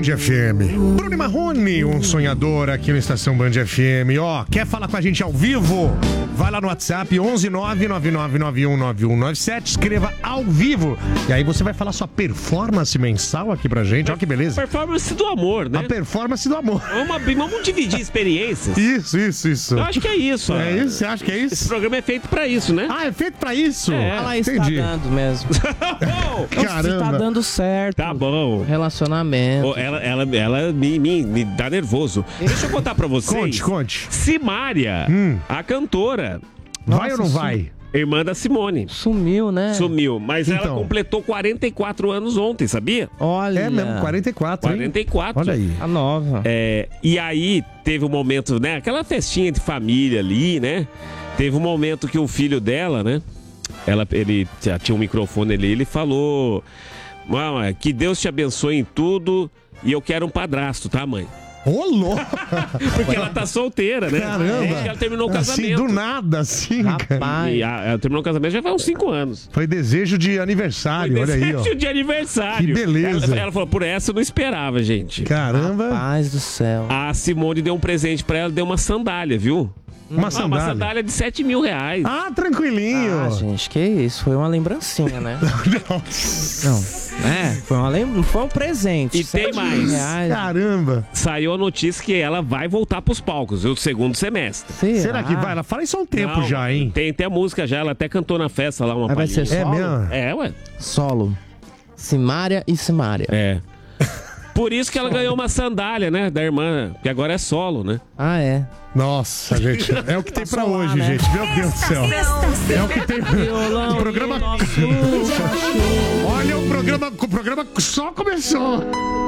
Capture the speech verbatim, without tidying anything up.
F M. Bruno e Marrone, um sonhador aqui na Estação Band F M. Ó, quer falar com a gente ao vivo? Vai lá no WhatsApp onze nove nove nove nove um nove um nove sete, escreva ao vivo. E aí você vai falar sua performance mensal aqui pra gente. Ó que beleza. Performance do amor, né? A performance do amor. Vamos, vamos dividir experiências. Isso, isso, isso. Eu acho que é isso. É ó. isso? Você acha que é isso? Esse programa é feito pra isso, né? Ah, é feito pra isso? É. Ah lá, isso Entendi. tá dando mesmo. Caramba. Tá dando certo. Tá bom. Relacionamento. Oh, ela ela, ela me, me, me dá nervoso. Deixa eu contar pra vocês. Conte, conte. Simária, Hum. a cantora. Vai Nossa, ou não su- vai? Irmã da Simone. Sumiu, né? Sumiu. Mas ela Então. completou quarenta e quatro anos ontem, sabia? Olha. É mesmo, quarenta e quatro, hein? quarenta e quatro. Olha aí. A nova. É, e aí teve um momento, né? Aquela festinha de família ali, né? Teve um momento que o filho dela, né? Ela, ele já tinha um microfone ali, ele falou: Mama, que Deus te abençoe em tudo e eu quero um padrasto, tá, mãe? Ô, louco! Porque ela tá solteira, né? Caramba! Desde que ela terminou o casamento. Assim, do nada, assim, cara. Rapaz. E a- ela terminou o casamento já faz uns cinco anos. Foi desejo de aniversário, olha aí, ó. Desejo de aniversário. Que beleza. Ela, ela falou, por essa eu não esperava, gente. Caramba! Paz do céu. A Simone deu um presente pra ela, deu uma sandália, viu? Uma Ah, sandália. uma sandália de sete mil reais. Ah, tranquilinho. Ah, gente, que isso? Foi uma lembrancinha, né? Não. É, foi uma lem... foi um presente. E tem Sete mais. reais. Caramba. Saiu a notícia que ela vai voltar pros palcos, no segundo semestre. Será? Será que vai? Ela fala isso há um tempo Não, já, hein? Tem, tem a música já, ela até cantou na festa lá uma Mas vai palhinha. ser É solo? mesmo? É, ué. Solo. Simária e Simária. É. Por isso que ela ganhou uma sandália, né, da irmã, que agora é solo, né? Ah, é. Nossa, gente. É o que tem pra Passou lá, hoje, né? gente. Meu Deus do céu. É o que tem. O programa. Olha, o programa, o programa só começou.